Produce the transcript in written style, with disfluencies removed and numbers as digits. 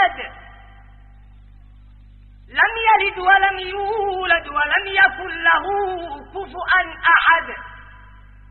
الصمد لم يلد ولم يولد ولم يكن له كفوا أحد.